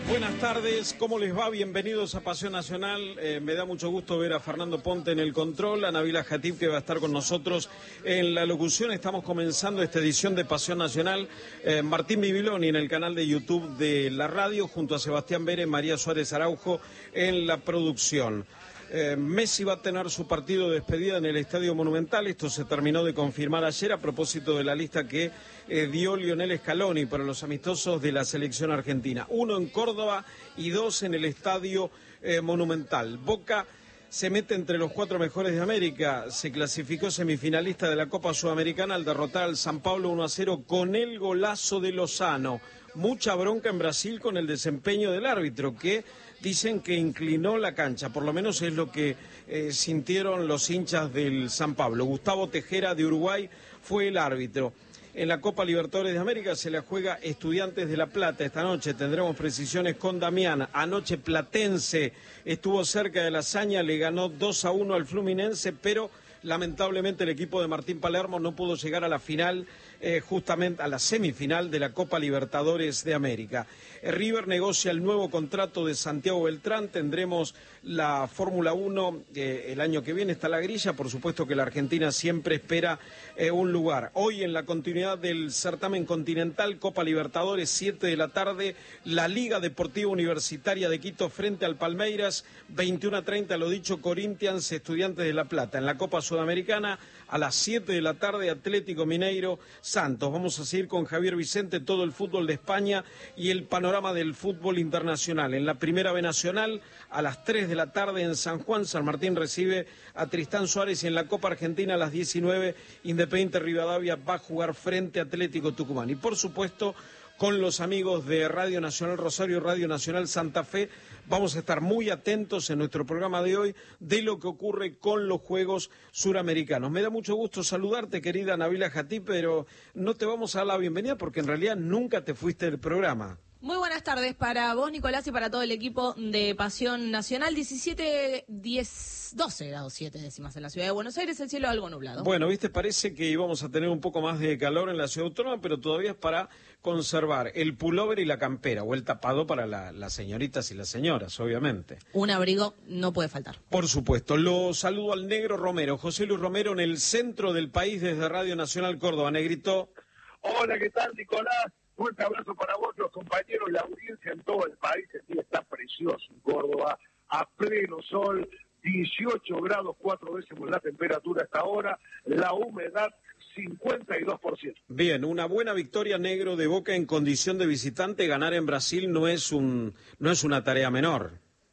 Buenas tardes, ¿cómo les va? Bienvenidos a Pasión Nacional. Me da mucho gusto ver a Fernando Ponte en el control, a Nabila Jatib, que va a estar con nosotros en la locución. Estamos comenzando esta edición de Pasión Nacional. Martín Bibiloni en el canal de YouTube de la radio, junto a Sebastián Bere, María Suárez Araujo en la producción. Messi va a tener su partido de despedida en el Estadio Monumental. Esto se terminó de confirmar ayer a propósito de la lista que dio Lionel Scaloni para los amistosos de la selección argentina. 1 en Córdoba y 2 en el Estadio Monumental. Boca se mete entre los 4 mejores de América. Se clasificó semifinalista de la Copa Sudamericana al derrotar al San Pablo 1-0 con el golazo de Lozano. Mucha bronca en Brasil con el desempeño del árbitro, que dicen que inclinó la cancha, por lo menos es lo que sintieron los hinchas del San Pablo. Gustavo Tejera de Uruguay fue el árbitro. En la Copa Libertadores de América se la juega Estudiantes de La Plata. Esta noche tendremos precisiones con Damián. Anoche Platense estuvo cerca de la hazaña, le ganó 2-1 al Fluminense, pero lamentablemente el equipo de Martín Palermo no pudo llegar a la final, justamente a la semifinal de la Copa Libertadores de América. River negocia el nuevo contrato de Santiago Beltrán. Tendremos la Fórmula 1 el año que viene, está la grilla. Por supuesto que la Argentina siempre espera un lugar. Hoy en la continuidad del certamen continental, Copa Libertadores, 7 de la tarde, la Liga Deportiva Universitaria de Quito frente al Palmeiras, 21:30, lo dicho, Corinthians, Estudiantes de La Plata. En la Copa Sudamericana, a las 7 de la tarde, Atlético Mineiro, Santos. Vamos a seguir con Javier Vicente, todo el fútbol de España y el panorama del fútbol internacional. En la Primera B Nacional, a las 3 de la tarde en San Juan, San Martín recibe a Tristán Suárez, y en la Copa Argentina a las 19, Independiente Rivadavia va a jugar frente a Atlético Tucumán. Y por supuesto, con los amigos de Radio Nacional Rosario y Radio Nacional Santa Fe, vamos a estar muy atentos en nuestro programa de hoy de lo que ocurre con los Juegos Suramericanos. Me da mucho gusto saludarte, querida Nabila Jatib, pero no te vamos a dar la bienvenida porque en realidad nunca te fuiste del programa. Muy buenas tardes para vos, Nicolás, y para todo el equipo de Pasión Nacional. 12 grados 7 décimas en la ciudad de Buenos Aires, el cielo algo nublado. Bueno, viste, parece que íbamos a tener un poco más de calor en la ciudad autónoma, pero todavía es para conservar el pullover y la campera, o el tapado para las señoritas y las señoras, obviamente. Un abrigo no puede faltar. Por supuesto. Lo saludo al Negro Romero, José Luis Romero, en el centro del país desde Radio Nacional Córdoba. Negrito. Hola, ¿qué tal, Nicolás? Fuerte abrazo para vos, los compañeros, la audiencia en todo el país. El día está precioso en Córdoba, a pleno sol, 18 grados, 4 décimos la temperatura hasta ahora, la humedad 52%. Bien, una buena victoria, Negro, de Boca en condición de visitante. Ganar en Brasil no es una tarea menor.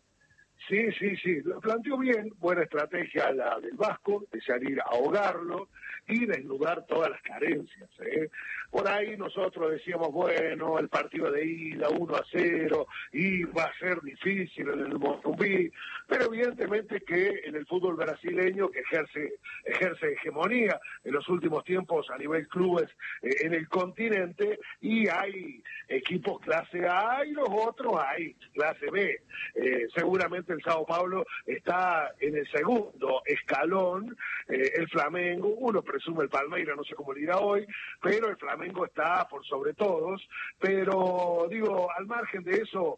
Sí, lo planteó bien, buena estrategia la del Vasco, de salir a ahogarlo y desnudar todas las carencias. Por ahí nosotros decíamos, bueno, el partido de ida, 1-0, y va a ser difícil en el Morumbi, pero evidentemente que en el fútbol brasileño, que ejerce hegemonía en los últimos tiempos a nivel clubes en el continente, y hay equipos clase A y los otros hay clase B. Seguramente el Sao Paulo está en el segundo escalón, el Flamengo, uno presume el Palmeiras, no sé cómo le irá hoy, pero el Flamengo está por sobre todos. Pero digo, al margen de eso,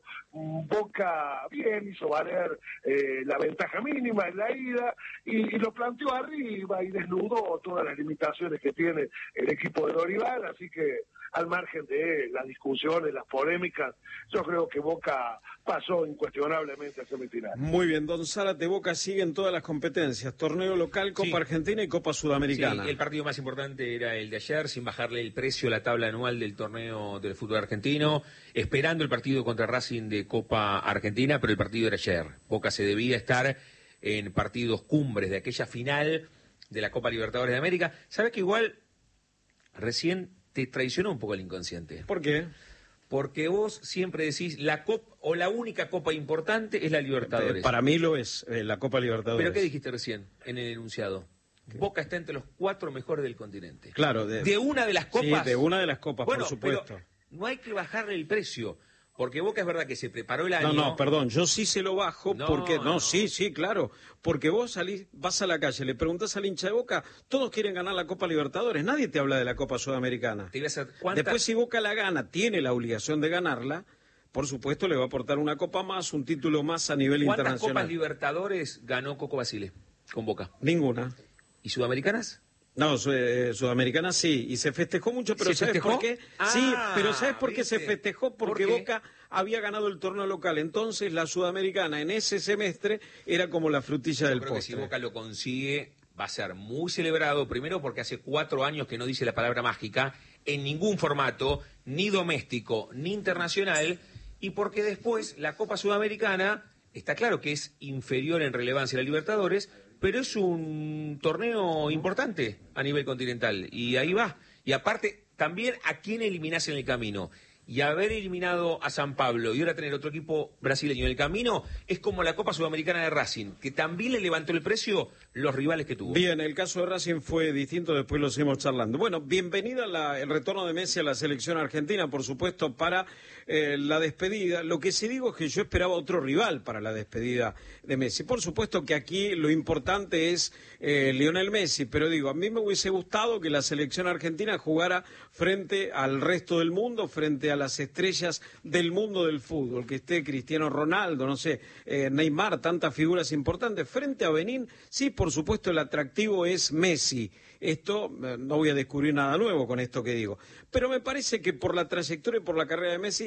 Boca bien hizo valer la ventaja mínima en la ida y lo planteó arriba y desnudó todas las limitaciones que tiene el equipo de Dorival, así que al margen de las discusiones, las polémicas, yo creo que Boca pasó incuestionablemente a semifinal. Muy bien, don Zárate, Boca sigue en todas las competencias, torneo local, Copa Argentina y Copa Sudamericana. Sí, el partido más importante era el de ayer, sin bajarle el precio a la tabla anual del torneo del fútbol argentino, esperando el partido contra Racing de Copa Argentina, pero el partido era ayer. Boca se debía estar en partidos cumbres de aquella final de la Copa Libertadores de América. ¿Sabes que igual recién te traicionó un poco el inconsciente? ¿Por qué? Porque vos siempre decís la copa o la única copa importante es la Libertadores. Para mí lo es, la Copa Libertadores. ¿Pero qué dijiste recién en el enunciado? ¿Qué? Boca está entre los 4 mejores del continente. Claro. ¿De una de las copas? Sí, de una de las copas, bueno, por supuesto. Pero no hay que bajarle el precio. Porque Boca es verdad que se preparó el año. No, perdón, yo sí se lo bajo porque... Sí, claro. Porque vos vas a la calle, le preguntás al hincha de Boca, todos quieren ganar la Copa Libertadores, nadie te habla de la Copa Sudamericana. Después, si Boca la gana, tiene la obligación de ganarla, por supuesto, le va a aportar una copa más, un título más a nivel internacional. ¿Cuántas Copas Libertadores ganó Coco Basile con Boca? Ninguna. ¿Y Sudamericanas? No, Sudamericana sí, y se festejó mucho, pero ¿sabes por qué? Sí, pero ¿sabes por qué se festejó? Porque Boca había ganado el torneo local, entonces la Sudamericana en ese semestre era como la frutilla del postre. Creo que si Boca lo consigue, va a ser muy celebrado, primero porque hace 4 años que no dice la palabra mágica en ningún formato, ni doméstico, ni internacional, y porque después la Copa Sudamericana, está claro que es inferior en relevancia a la Libertadores, pero es un torneo importante a nivel continental, y ahí va. Y aparte, también a quién eliminás en el camino. Y haber eliminado a San Pablo y ahora tener otro equipo brasileño en el camino es como la Copa Sudamericana de Racing, que también le levantó el precio los rivales que tuvo. Bien, el caso de Racing fue distinto, después lo seguimos charlando. Bueno, bienvenida el retorno de Messi a la selección argentina, por supuesto, para la despedida. Lo que sí digo es que yo esperaba otro rival para la despedida de Messi. Por supuesto que aquí lo importante es Lionel Messi, pero digo, a mí me hubiese gustado que la selección argentina jugara frente al resto del mundo, frente a las estrellas del mundo del fútbol, que esté Cristiano Ronaldo, no sé, Neymar, tantas figuras importantes. Frente a Benín, sí, por supuesto, el atractivo es Messi. Esto, no voy a descubrir nada nuevo con esto que digo, pero me parece que por la trayectoria y por la carrera de Messi,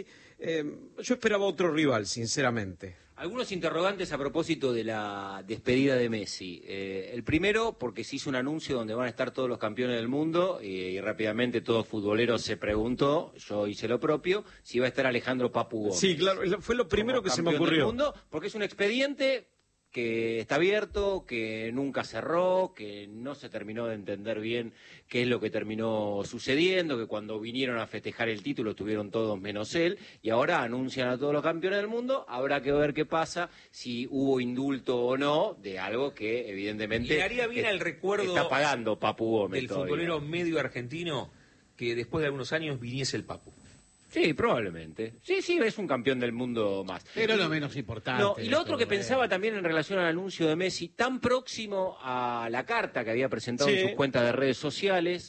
yo esperaba otro rival, sinceramente. Algunos interrogantes a propósito de la despedida de Messi. El primero, porque se hizo un anuncio donde van a estar todos los campeones del mundo y rápidamente todo futbolero se preguntó, yo hice lo propio, si iba a estar Alejandro Papu Gómez. Sí, claro, fue lo primero que se me ocurrió. Mundo, porque es un expediente que está abierto, que nunca cerró, que no se terminó de entender bien qué es lo que terminó sucediendo, que cuando vinieron a festejar el título estuvieron todos menos él, y ahora anuncian a todos los campeones del mundo. Habrá que ver qué pasa, si hubo indulto o no, de algo que evidentemente le haría bien al recuerdo está pagando Papu Gómez del todavía. futbolero medio argentino que después de algunos años viniese el Papu. Sí, probablemente. Sí, es un campeón del mundo más. Pero lo menos importante. No, y lo otro que pensaba también en relación al anuncio de Messi, tan próximo a la carta que había presentado en sus cuentas de redes sociales,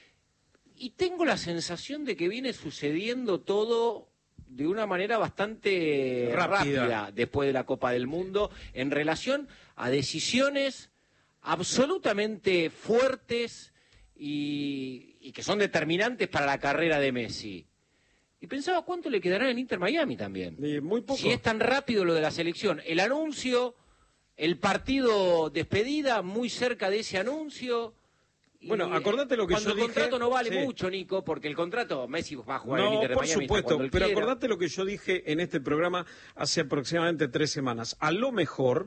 y tengo la sensación de que viene sucediendo todo de una manera bastante rápida después de la Copa del Mundo, en relación a decisiones absolutamente fuertes y que son determinantes para la carrera de Messi. Y pensaba cuánto le quedará en Inter Miami también. Muy poco. Si es tan rápido lo de la selección. El anuncio, el partido despedida, muy cerca de ese anuncio. Bueno, acordate lo que yo dije. Cuando el contrato no vale mucho, Nico, porque el contrato, Messi va a jugar en Inter Miami. No, por supuesto, pero acordate lo que yo dije en este programa hace aproximadamente 3 semanas. A lo mejor,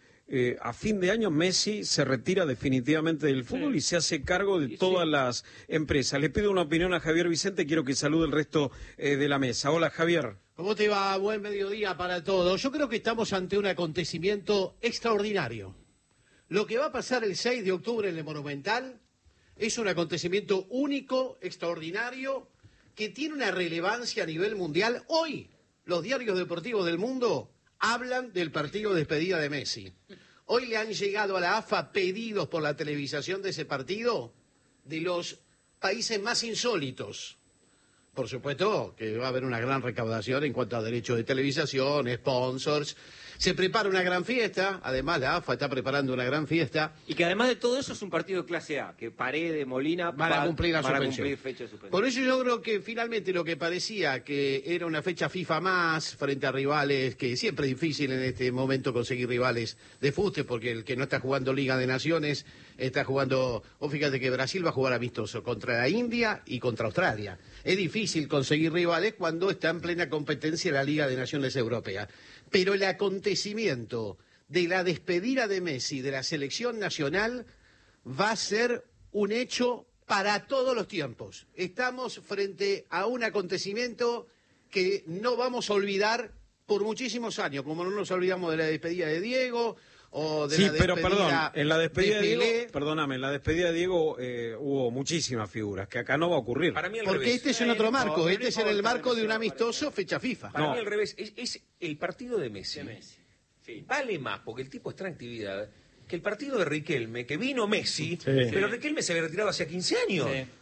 a fin de año, Messi se retira definitivamente del fútbol y se hace cargo de todas las empresas. Le pido una opinión a Javier Vicente, quiero que salude el resto de la mesa. Hola, Javier. ¿Cómo te va? Buen mediodía para todos. Yo creo que estamos ante un acontecimiento extraordinario. Lo que va a pasar el 6 de octubre en el Monumental es un acontecimiento único, extraordinario, que tiene una relevancia a nivel mundial. Hoy, los diarios deportivos del mundo hablan del partido de despedida de Messi. Hoy le han llegado a la AFA pedidos por la televisación de ese partido de los países más insólitos. Por supuesto que va a haber una gran recaudación en cuanto a derechos de televisación, sponsors. Se prepara una gran fiesta, además la AFA está preparando una gran fiesta. Y que además de todo eso es un partido de clase A, que Paredes, Molina van a cumplir la suspensión. Cumplir fecha de suspensión. Por eso yo creo que finalmente lo que parecía que era una fecha FIFA más frente a rivales, que siempre es difícil en este momento conseguir rivales de fuste, porque el que no está jugando Liga de Naciones está jugando. O fíjate que Brasil va a jugar amistoso contra la India y contra Australia. Es difícil conseguir rivales cuando está en plena competencia la Liga de Naciones Europea. Pero el acontecimiento de la despedida de Messi de la selección nacional va a ser un hecho para todos los tiempos. Estamos frente a un acontecimiento que no vamos a olvidar por muchísimos años, como no nos olvidamos de la despedida de Diego o de la despedida pero perdón, en la despedida de Pelé. Diego, perdóname, en la despedida de Diego hubo muchísimas figuras, que acá no va a ocurrir. Para mí al Porque revés. este es en otro marco, este es en el marco de un amistoso fecha FIFA. Para mí al revés, es el partido de Messi. Sí. Vale más, porque el tipo está en actividad, que el partido de Riquelme, que vino Messi, pero Riquelme se había retirado hace 15 años.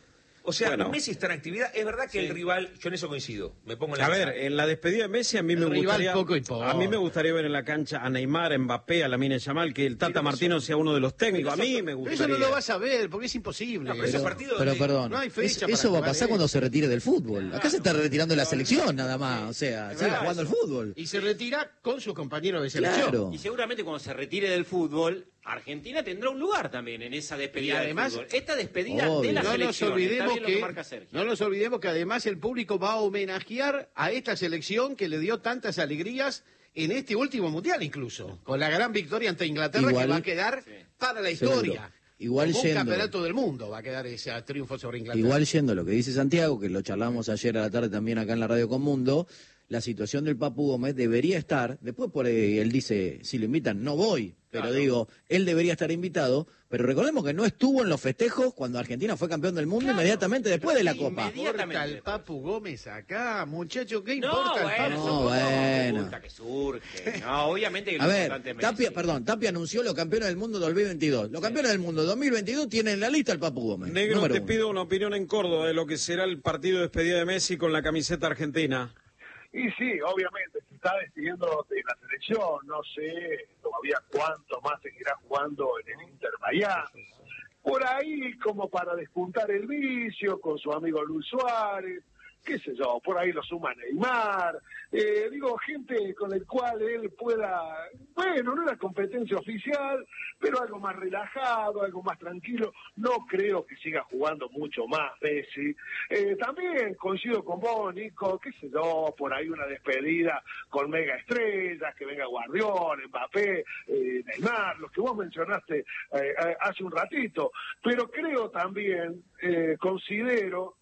O sea, Bueno. Messi está en actividad. Es verdad que el rival, yo en eso coincido. Me pongo en la A ver, mesa. en la despedida de Messi a mí me El rival gustaría poco importa. a mí me gustaría ver en la cancha a Neymar, a Mbappé, a Lamine Yamal, que el Tata Martino sea uno de los técnicos. A mí me Pero gustaría. eso no lo vas a ver, porque es imposible. No, pero ese partido donde- perdón, no hay fecha eso para va a jugar pasar cuando eso. se retire del fútbol. Acá se está retirando la selección nada más, o sea, sigue verdad jugando al fútbol. Y se retira con sus compañeros de selección. Claro. Y seguramente cuando se retire del fútbol, Argentina tendrá un lugar también en esa despedida Y además, del fútbol. Esta despedida obvio. de la No nos selección. Está olvidemos bien lo que marca Sergio. no nos olvidemos que además el público va a homenajear a esta selección que le dio tantas alegrías en este último mundial incluso, con la gran victoria ante Inglaterra Igual- que va a quedar para la Seguro. historia. Igual Como un yendo. campeonato del mundo va a quedar ese triunfo sobre Inglaterra. Igual yendo a lo que dice Santiago, que lo charlamos ayer a la tarde también acá en la Radio con Mundo, la situación del Papu Gómez debería estar, después por ahí él dice, si lo invitan, no voy, pero digo, él debería estar invitado, pero recordemos que no estuvo en los festejos cuando Argentina fue campeón del mundo inmediatamente después de la Copa. Importa el Papu Gómez acá, muchacho, ¿qué No, importa el bueno, Papu? No, son cosas bueno. ocultas que surgen. No, obviamente que lo A ver, importante es Messi. Tapia anunció los campeones del mundo 2022. Los campeones del mundo 2022 tienen en la lista el Papu Gómez. Negro, número te uno. pido una opinión en Córdoba de lo que será el partido de despedida de Messi con la camiseta argentina. Y sí, obviamente, se está despidiendo de la selección, no sé todavía cuánto más seguirá jugando en el Inter Miami. Por ahí, como para despuntar el vicio con su amigo Luis Suárez, qué sé yo, por ahí lo suma Neymar, digo, gente con el cual él pueda, bueno, no una competencia oficial, pero algo más relajado, algo más tranquilo. No creo que siga jugando mucho más Messi. También coincido con vos, Nico, qué sé yo, por ahí una despedida con mega estrellas, que venga Guardiola, Mbappé, Neymar, los que vos mencionaste hace un ratito. Pero creo también, considero,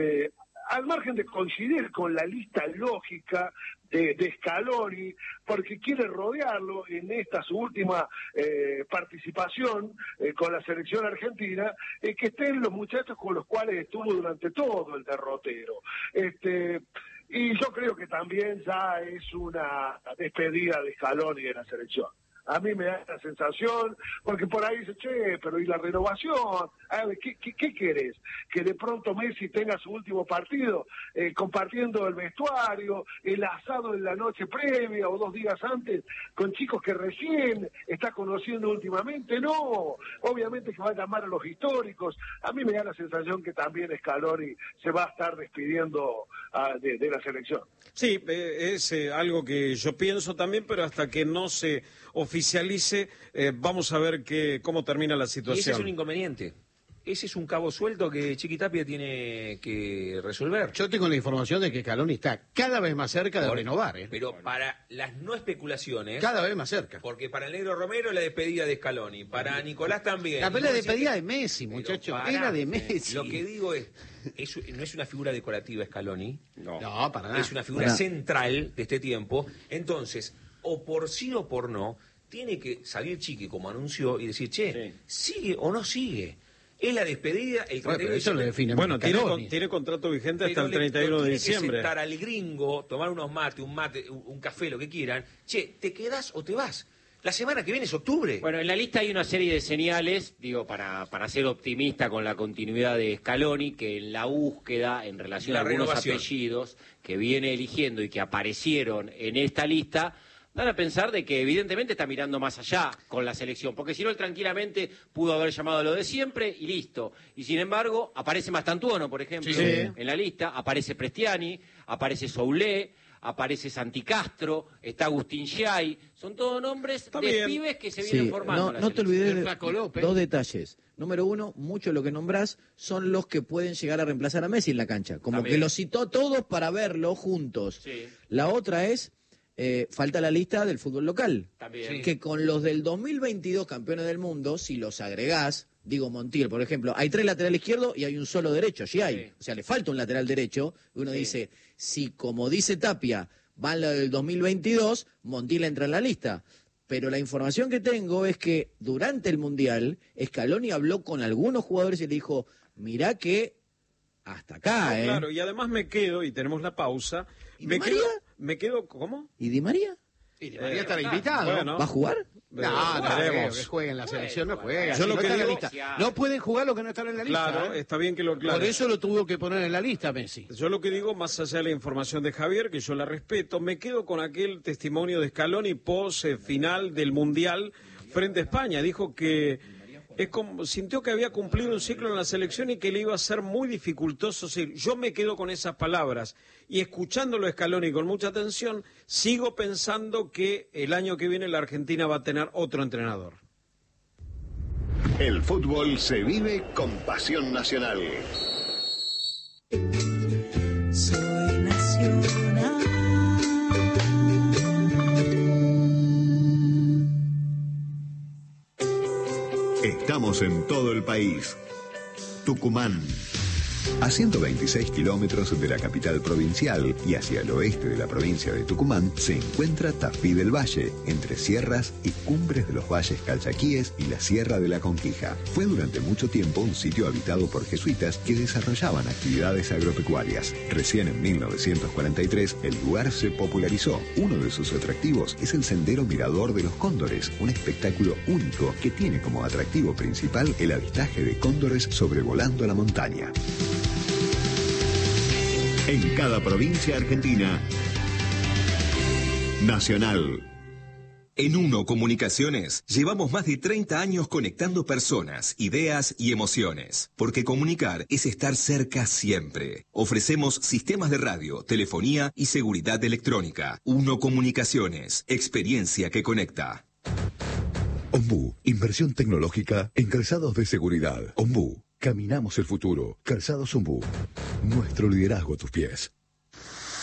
al margen de coincidir con la lista lógica de Scaloni, porque quiere rodearlo en esta su última participación con la selección argentina, que estén los muchachos con los cuales estuvo durante todo el derrotero. Y yo creo que también ya es una despedida de Scaloni de la selección. A mí me da la sensación, porque por ahí dice, che, pero ¿y la renovación? A ver, ¿qué querés? Que de pronto Messi tenga su último partido compartiendo el vestuario, el asado en la noche previa o 2 días antes, con chicos que recién está conociendo últimamente. No, obviamente que va a llamar a los históricos. A mí me da la sensación que también Scaloni se va a estar despidiendo de la selección. Sí, es algo que yo pienso también, pero hasta que no se oficialice, vamos a ver cómo termina la Y ese situación. es un inconveniente. Ese es un cabo suelto que Chiqui Tapia tiene que resolver. Yo tengo la información de que Scaloni está cada vez más cerca de renovar, Pero para las no especulaciones, cada vez más cerca. porque para el Negro Romero la despedida de Scaloni, para Nicolás también. La pelea No de es despedida que- de Messi, Pero muchacho, pará, era de Messi. Lo que digo es, no es una figura decorativa Scaloni, No, para nada. es una figura Pará. central de este tiempo. Entonces, o por sí o por no, tiene que salir Chiqui como anunció y decir, che, ¿sigue o no sigue? Es la despedida, el Bueno, pero 31 eso lo de define Bueno, Scaloni. tiene contrato vigente hasta pero el 31 de tiene diciembre. que sentar al gringo, tomar unos mates, un café, lo que quieran. Che, ¿te quedás o te vas? La semana que viene es octubre. Bueno, en la lista hay una serie de señales, digo, para ser optimista con la continuidad de Scaloni, que en la búsqueda, en relación La a algunos renovación. apellidos que viene eligiendo y que aparecieron en esta lista, dan a pensar de que evidentemente está mirando más allá con la selección, porque si no, él tranquilamente pudo haber llamado a lo de siempre y listo. Y sin embargo, aparece Mastantuono, por ejemplo, Sí. en la lista, aparece Prestiani, aparece Soulé, aparece Santi Castro, está Agustín Giai, son todos nombres Está de bien. pibes que se vienen Sí, formando. en la no te selección. olvides El de Flaco López. 2 detalles. Número 1, mucho de lo que nombrás son los que pueden llegar a reemplazar a Messi en la cancha. Como También. que los citó todos para verlo juntos. Sí. La otra es, falta la lista del fútbol local. También. Que con los del 2022 campeones del mundo, si los agregás, digo Montiel, por ejemplo, hay 3 laterales izquierdos y hay un solo derecho, allí hay. Sí. O sea, le falta un lateral derecho. Uno Sí. dice, si como dice Tapia, van la del 2022, Montiel entra en la lista. Pero la información que tengo es que durante el Mundial, Scaloni habló con algunos jugadores y le dijo, mirá que hasta acá, No, claro, y además me quedo, y tenemos la pausa, ¿Y me Di María? quedo, ¿cómo? ¿Y Di María? Y Di María estará invitado. Bueno, ¿Va a jugar? No, veremos. que jueguen la selección, no juegan. Yo Si lo no que está en la digo- lista. No pueden jugar los que no están en la lista. Claro, está bien que lo aclare. Por eso lo tuvo que poner en la lista Messi. Yo lo que digo, más allá de la información de Javier, que yo la respeto, me quedo con aquel testimonio de Scaloni post final del Mundial frente a España. Dijo que sintió que había cumplido un ciclo en la selección y que le iba a ser muy dificultoso seguir. Yo me quedo con esas palabras y escuchándolo a Scaloni con mucha atención, sigo pensando que el año que viene la Argentina va a tener otro entrenador. El fútbol se vive con pasión nacional. Soy nacional. Estamos en todo el país. Tucumán. A 126 kilómetros de la capital provincial y hacia el oeste de la provincia de Tucumán se encuentra Tafí del Valle, entre sierras y cumbres de los valles Calchaquíes y la Sierra de la Conquija. Fue durante mucho tiempo un sitio habitado por jesuitas que desarrollaban actividades agropecuarias. Recién en 1943 el lugar se popularizó. Uno de sus atractivos es el Sendero Mirador de los Cóndores, un espectáculo único que tiene como atractivo principal el avistaje de cóndores sobrevolando la montaña. En cada provincia argentina, Nacional. En Uno Comunicaciones llevamos más de 30 años conectando personas, ideas y emociones, porque comunicar es estar cerca siempre. Ofrecemos sistemas de radio, telefonía y seguridad electrónica. Uno Comunicaciones, experiencia que conecta. Ombú, inversión tecnológica en calzados de seguridad. Ombú, caminamos el futuro. Calzados Ombú, nuestro liderazgo a tus pies.